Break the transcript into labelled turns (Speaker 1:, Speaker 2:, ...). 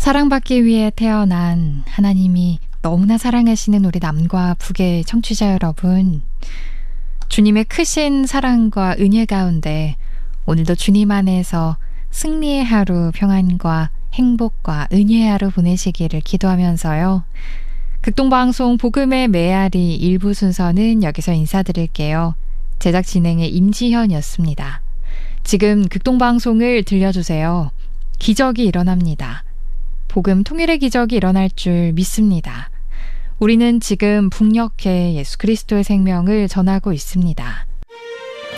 Speaker 1: 사랑받기 위해 태어난 하나님이 너무나 사랑하시는 우리 남과 북의 청취자 여러분, 주님의 크신 사랑과 은혜 가운데 오늘도 주님 안에서 승리의 하루, 평안과 행복과 은혜의 하루 보내시기를 기도하면서요. 극동방송 복음의 메아리 일부 순서는 여기서 인사드릴게요. 제작 진행의 임지현이었습니다. 지금 극동방송을 들려주세요. 기적이 일어납니다. 복음 통일의 기적이 일어날 줄 믿습니다. 우리는 지금 북녘에 예수 그리스도의 생명을 전하고 있습니다.